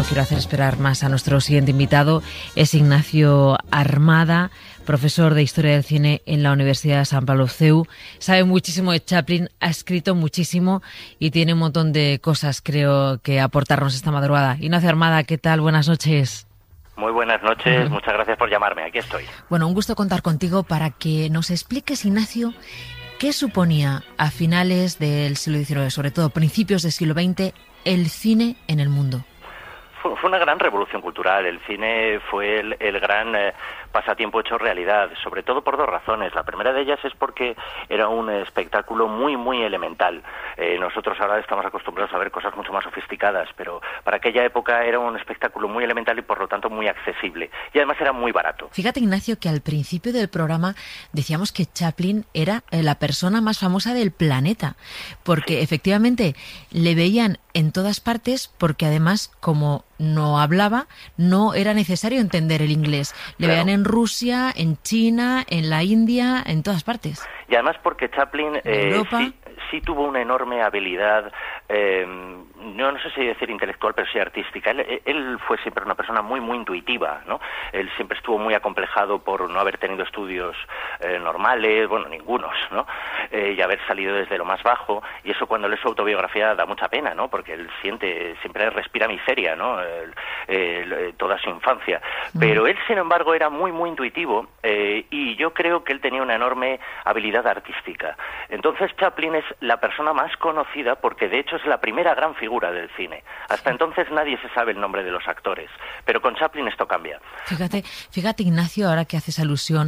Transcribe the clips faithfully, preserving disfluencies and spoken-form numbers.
no quiero hacer esperar más a nuestro siguiente invitado. Es Ignacio Armada, profesor de Historia del Cine en la Universidad de San Pablo C E U. Sabe muchísimo de Chaplin, ha escrito muchísimo y tiene un montón de cosas, creo, que aportarnos esta madrugada. Ignacio Armada, ¿qué tal? Buenas noches. Muy buenas noches, uh-huh. Muchas gracias por llamarme, aquí estoy. Bueno, un gusto contar contigo para que nos expliques, Ignacio, qué suponía a finales del siglo diecinueve, sobre todo principios del siglo veinte, el cine en el mundo. Fue, fue una gran revolución cultural. El cine fue el, el gran eh, pasatiempo hecho realidad, sobre todo por dos razones. La primera de ellas es porque era un espectáculo muy, muy elemental. Eh, nosotros ahora estamos acostumbrados a ver cosas mucho más sofisticadas, pero para aquella época era un espectáculo muy elemental y por lo tanto muy accesible. Y además era muy barato. Fíjate, Ignacio, que al principio del programa decíamos que Chaplin era la persona más famosa del planeta, porque sí. Efectivamente le veían en todas partes, porque además, como no hablaba, no era necesario entender el inglés. Le claro. Veían en Rusia, en China, en la India, en todas partes. Y además porque Chaplin eh, sí, sí tuvo una enorme habilidad, eh, no, no sé si decir intelectual, pero sí artística. Él, él fue siempre una persona muy, muy intuitiva, ¿no? Él siempre estuvo muy acomplejado por no haber tenido estudios eh, normales, bueno, ningunos, ¿no? Eh, y haber salido desde lo más bajo, y eso cuando lees su autobiografía da mucha pena, ¿no? Porque él siente, siempre respira miseria, ¿no? El, el, toda su infancia. Pero él, sin embargo, era muy, muy intuitivo, eh, y yo creo que él tenía una enorme habilidad artística. Entonces Chaplin es la persona más conocida porque de hecho es la primera gran figura del cine. Hasta entonces nadie se sabe el nombre de los actores, pero con Chaplin esto cambia. Fíjate, fíjate Ignacio, ahora que haces alusión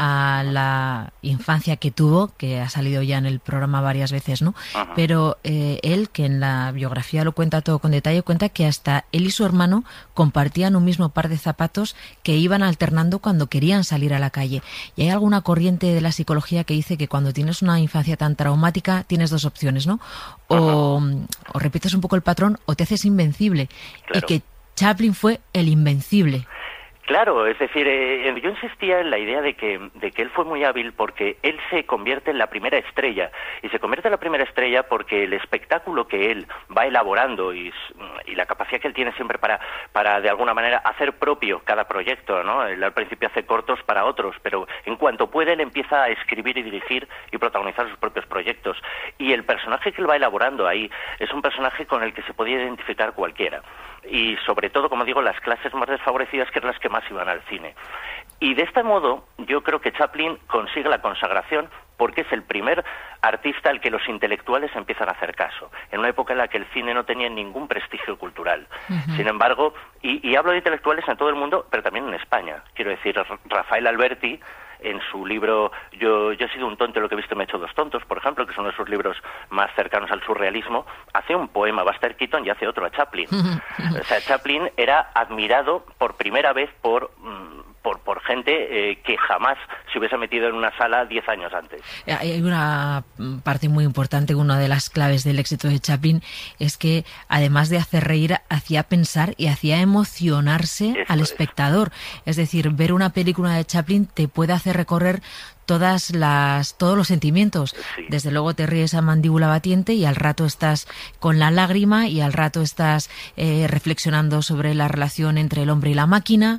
a la infancia que tuvo, que ha salido ya en el programa varias veces, ¿no? Uh-huh. Pero eh, él, que en la biografía lo cuenta todo con detalle, cuenta que hasta él y su hermano compartían un mismo par de zapatos que iban alternando cuando querían salir a la calle. Y hay alguna corriente de la psicología que dice que cuando tienes una infancia tan traumática tienes dos opciones, ¿no? O, uh-huh. o repites un poco el patrón o te haces invencible. Claro. Y que Chaplin fue el invencible. Claro, es decir, eh, yo insistía en la idea de que, de que él fue muy hábil porque él se convierte en la primera estrella, y se convierte en la primera estrella porque el espectáculo que él va elaborando y, y la capacidad que él tiene siempre para, para de alguna manera hacer propio cada proyecto, ¿no? Él al principio hace cortos para otros, pero en cuanto puede él empieza a escribir y dirigir y protagonizar sus propios proyectos, y el personaje que él va elaborando ahí es un personaje con el que se podía identificar cualquiera, y sobre todo, como digo, las clases más desfavorecidas, que eran las que más iban al cine. Y de este modo yo creo que Chaplin consigue la consagración porque es el primer artista al que los intelectuales empiezan a hacer caso, en una época en la que el cine no tenía ningún prestigio cultural. Uh-huh. Sin embargo, y, y hablo de intelectuales en todo el mundo, pero también en España. Quiero decir, Rafael Alberti, en su libro yo, yo he sido un tonto y lo que he visto me he hecho dos tontos, por ejemplo, que son uno de sus libros más cercanos al surrealismo, hace un poema a Buster Keaton y hace otro a Chaplin. O sea, Chaplin era admirado por primera vez por... Por, por gente eh, que jamás se hubiese metido en una sala diez años antes. Hay una parte muy importante, una de las claves del éxito de Chaplin es que, además de hacer reír, hacía pensar y hacía emocionarse Eso al espectador. Es. es decir, ver una película de Chaplin te puede hacer recorrer todas las todos los sentimientos. Sí. Desde luego te ríes a mandíbula batiente y al rato estás con la lágrima y al rato estás eh, reflexionando sobre la relación entre el hombre y la máquina.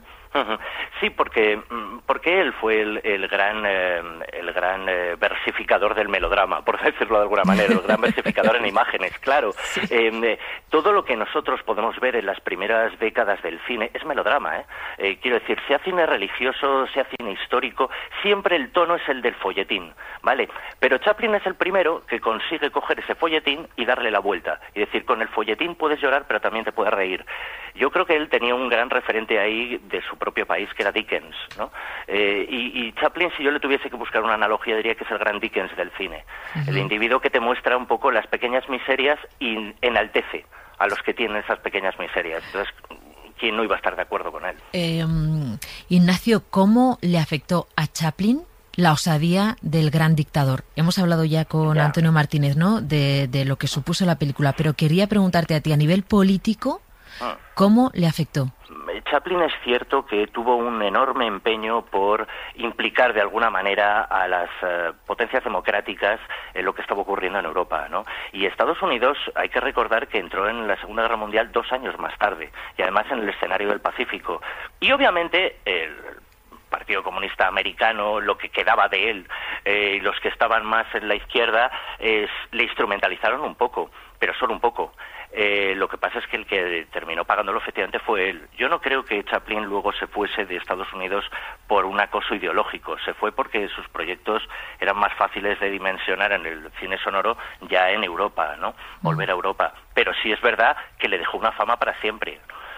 Sí, porque porque él fue el, el gran eh, el gran eh, versificador del melodrama, por decirlo de alguna manera, el gran versificador en imágenes, claro. Sí. Eh, todo lo que nosotros podemos ver en las primeras décadas del cine es melodrama, ¿eh? Eh, quiero decir, sea cine religioso, sea cine histórico, siempre el tono es el del folletín, ¿vale? Pero Chaplin es el primero que consigue coger ese folletín y darle la vuelta, y decir, con el folletín puedes llorar, pero también te puedes reír. Yo creo que él tenía un gran referente ahí de su propio país, que era Dickens, ¿no? Eh, y, y Chaplin, si yo le tuviese que buscar una analogía, diría que es el gran Dickens del cine. Uh-huh. El individuo que te muestra un poco las pequeñas miserias y enaltece a los que tienen esas pequeñas miserias. Entonces, ¿quién no iba a estar de acuerdo con él? Eh, Ignacio, ¿cómo le afectó a Chaplin la osadía del gran dictador? Hemos hablado ya con ya. Antonio Martínez, ¿no?, de, de lo que supuso la película, pero quería preguntarte a ti, a nivel político, ¿cómo le afectó? Chaplin es cierto que tuvo un enorme empeño por implicar de alguna manera a las uh, potencias democráticas en lo que estaba ocurriendo en Europa, ¿no? Y Estados Unidos, hay que recordar que entró en la Segunda Guerra Mundial dos años más tarde, y además en el escenario del Pacífico. Y obviamente el Partido Comunista Americano, lo que quedaba de él, eh, los que estaban más en la izquierda, es, le instrumentalizaron un poco, pero solo un poco. Eh, lo que pasa es que el que terminó pagándolo efectivamente fue él. Yo no creo que Chaplin luego se fuese de Estados Unidos por un acoso ideológico. Se fue porque sus proyectos eran más fáciles de dimensionar en el cine sonoro ya en Europa, ¿no? Volver a Europa. Pero sí es verdad que le dejó una fama para siempre.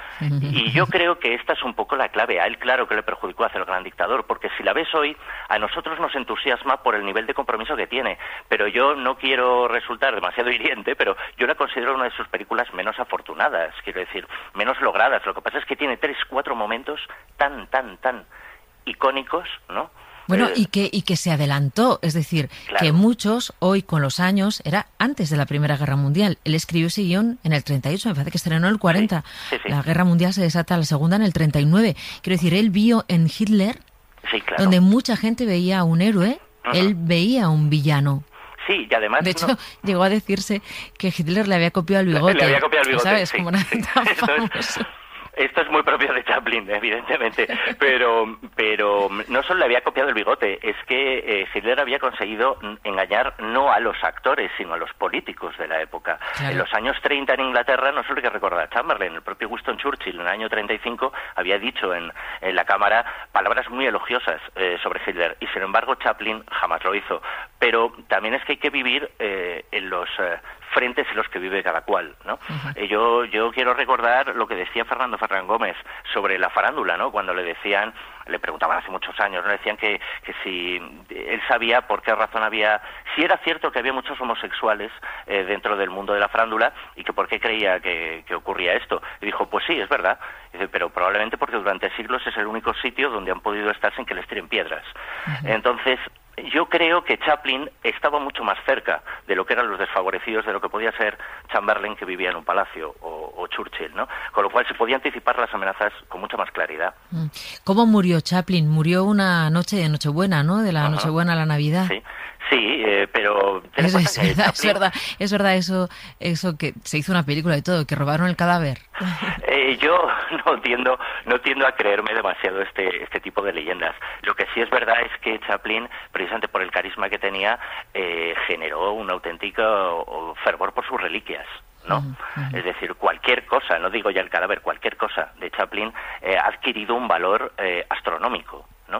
Y yo creo que esta es un poco la clave. A él, claro que le perjudicó hacer El Gran Dictador, porque si la ves hoy, a nosotros nos entusiasma por el nivel de compromiso que tiene. Pero yo no quiero resultar demasiado hiriente, pero yo la considero una de sus películas menos afortunadas, quiero decir, menos logradas. Lo que pasa es que tiene tres, cuatro momentos tan, tan, tan icónicos, ¿no? Bueno, y que y que se adelantó, es decir, claro, que muchos, hoy con los años, era antes de la Primera Guerra Mundial. Él escribió ese guión en el treinta y ocho, me parece que estrenó en el cuarenta. Sí, sí, sí. La Guerra Mundial se desata la segunda en el treinta y nueve. Quiero decir, él vio en Hitler, sí, claro, donde mucha gente veía a un héroe, uh-huh, él veía a un villano. Sí, y además... De hecho, no... llegó a decirse que Hitler le había copiado el bigote. Le había copiado el bigote, ¿sabes? Sí, Como una sí. tan Esto, es, esto es muy propio de Chaplin, evidentemente, pero pero no solo le había copiado el bigote, es que eh, Hitler había conseguido engañar no a los actores, sino a los políticos de la época. Claro. En los años treinta en Inglaterra, no solo hay que recordar a Chamberlain, el propio Winston Churchill en el año treinta y cinco había dicho en, en la Cámara palabras muy elogiosas eh, sobre Hitler, y sin embargo Chaplin jamás lo hizo. Pero también es que hay que vivir eh, en los... Eh, frentes en los que vive cada cual, ¿no? Uh-huh. Eh, yo yo quiero recordar lo que decía Fernando Ferran Gómez sobre la farándula, ¿no? Cuando le decían, le preguntaban hace muchos años, ¿no? Le decían que, que si él sabía por qué razón había, si era cierto que había muchos homosexuales eh, dentro del mundo de la farándula y que por qué creía que, que ocurría esto. Y dijo, pues sí, es verdad. Y dice, pero probablemente porque durante siglos es el único sitio donde han podido estar sin que les tiren piedras. Uh-huh. Entonces, yo creo que Chaplin estaba mucho más cerca de lo que eran los desfavorecidos, de lo que podía ser Chamberlain, que vivía en un palacio, o, o Churchill, ¿no? Con lo cual se podía anticipar las amenazas con mucha más claridad. ¿Cómo murió Chaplin? Murió una noche de Nochebuena, ¿no? De la uh-huh. Nochebuena a la Navidad. Sí. Sí, eh, pero... Es, es, verdad, es verdad, es verdad eso, eso que se hizo una película y todo, que robaron el cadáver. Eh, yo no tiendo, no tiendo a creerme demasiado este, este tipo de leyendas. Lo que sí es verdad es que Chaplin, precisamente por el carisma que tenía, eh, generó un auténtico fervor por sus reliquias, ¿no? Uh-huh, uh-huh. Es decir, cualquier cosa, no digo ya el cadáver, cualquier cosa de Chaplin eh, ha adquirido un valor eh, astronómico, ¿no?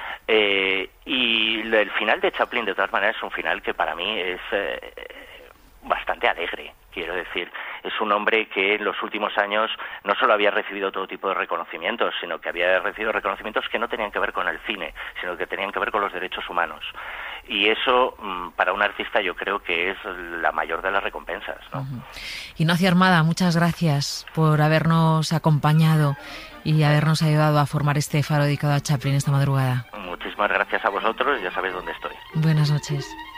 Eh, y el final de Chaplin, de todas maneras, es un final que para mí es eh, bastante alegre. Quiero decir, es un hombre que en los últimos años no solo había recibido todo tipo de reconocimientos, sino que había recibido reconocimientos que no tenían que ver con el cine, sino que tenían que ver con los derechos humanos. Y eso, para un artista, yo creo que es la mayor de las recompensas, ¿no? Uh-huh. Ignacio Armada, muchas gracias por habernos acompañado y habernos ayudado a formar este faro dedicado a Chaplin esta madrugada. Muchísimas gracias a vosotros, ya sabéis dónde estoy. Buenas noches.